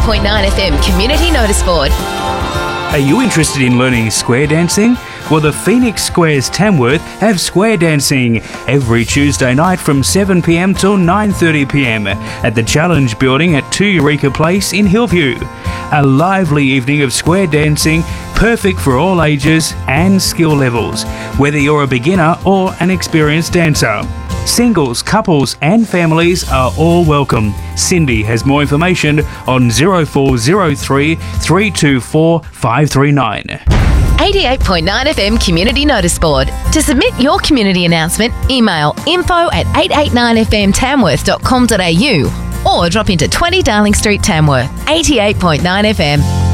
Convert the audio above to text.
88.9 FM Community Notice Board. Are you interested in learning square dancing? Well, the Phoenix Squares Tamworth have square dancing every Tuesday night from 7 p.m. till 9:30 p.m. at the Challenge Building at 2 Eureka Place in Hillview. A lively evening of square dancing, perfect for all ages and skill levels, whether you're a beginner or an experienced dancer. Singles, couples and families are all welcome. Cindy has more information on 0403 324 539. 88.9 FM Community Notice Board. To submit your community announcement, email info@889fmtamworth.com.au or drop into 20 Darling Street, Tamworth. 88.9 FM.